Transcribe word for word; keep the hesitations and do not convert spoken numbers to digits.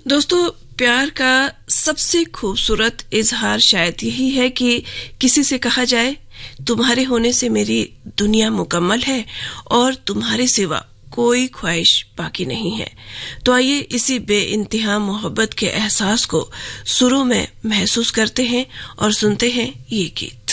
दोस्तों, प्यार का सबसे खूबसूरत इजहार शायद यही है कि किसी से कहा जाए, तुम्हारे होने से मेरी दुनिया मुकम्मल है और तुम्हारे सिवा कोई ख्वाहिश बाकी नहीं है। तो आइए इसी बेइंतहा मोहब्बत के एहसास को सुरों में महसूस करते हैं और सुनते हैं ये गीत।